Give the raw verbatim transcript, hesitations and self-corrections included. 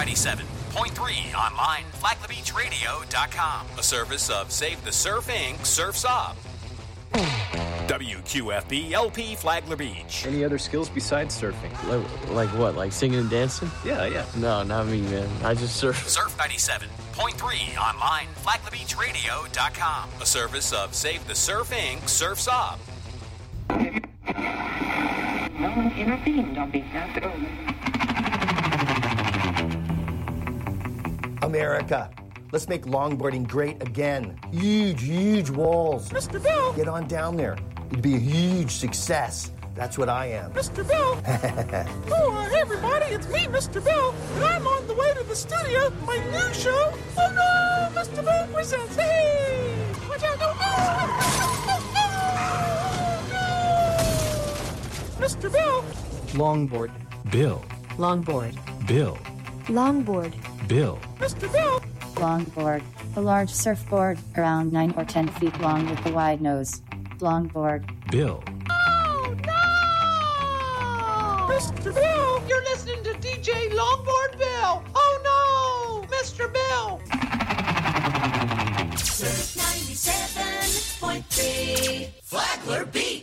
ninety-seven point three online, flagler beach radio dot com. A service of Save the Surf Incorporated. Surf Sob. W Q F B L P Flagler Beach. Any other skills besides surfing? Like, like what? Like singing and dancing? Yeah, yeah. No, not me, man. I just surf. Surf ninety-seven point three online, flagler beach radio dot com. A service of Save the Surf Incorporated. Surf Sob. No one intervened on behalf of America. Let's make longboarding great again. Huge, huge walls. Mister Bill! Get on down there. It'd be a huge success. That's what I am. Mister Bill! Oh, uh, hey everybody, it's me, Mister Bill, and I'm on the way to the studio. My new show, Oh No, Mister Bill presents. Hey! Watch out, no, no, no, no, no! Mister Bill! Longboard. Bill. Longboard. Bill. Longboard. Bill. Mister Bill! Longboard. A large surfboard, around nine or ten feet long with a wide nose. Longboard. Bill. Oh, no! Mister Bill! You're listening to D J Longboard Bill! Oh, no! Mister Bill! Surf ninety-seven point three Flagler Beach.